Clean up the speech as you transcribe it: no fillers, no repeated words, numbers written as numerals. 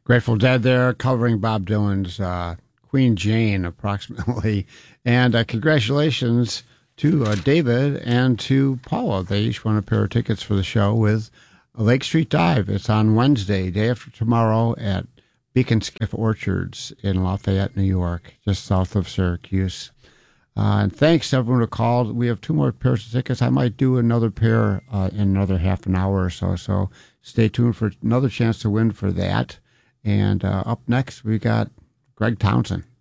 Grateful Dead there, covering Bob Dylan's Queen Jane, approximately. And congratulations to David and to Paula. They each won a pair of tickets for the show with Lake Street Dive. It's on Wednesday, day after tomorrow, at Beacon Skiff Orchards in Lafayette, New York, just south of Syracuse. And thanks to everyone who called. We have 2 more pairs of tickets. I might do another pair in another half an hour or so. So stay tuned for another chance to win for that. And up next, we got Greg Townsend.